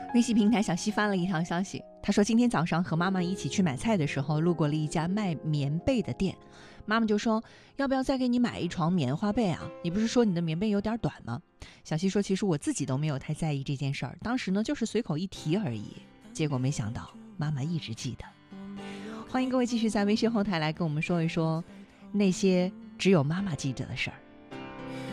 微信平台小西发了一条消息，他说今天早上和妈妈一起去买菜的时候，路过了一家卖棉被的店，妈妈就说要不要再给你买一床棉花被啊？你不是说你的棉被有点短吗？小西说其实我自己都没有太在意这件事儿，当时呢就是随口一提而已，结果没想到妈妈一直记得。欢迎各位继续在微信后台来跟我们说一说那些只有妈妈记得的事儿。